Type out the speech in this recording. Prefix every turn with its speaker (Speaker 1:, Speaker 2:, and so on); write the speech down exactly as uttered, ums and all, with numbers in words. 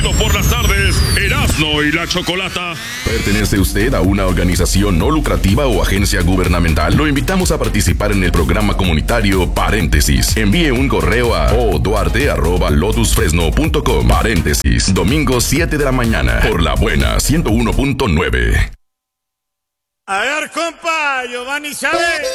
Speaker 1: transmitiendo por las tardes Erasmo y la Chocolata.
Speaker 2: ¿Pertenece usted a una organización no lucrativa o agencia gubernamental? Lo invitamos a participar en el programa comunitario Paréntesis. Envíe un correo a oduarte arroba lotus fresno punto com. Paréntesis, domingo siete de la mañana, por La Buena ciento uno punto nueve.
Speaker 3: A ver, compa, Giovanni Chávez.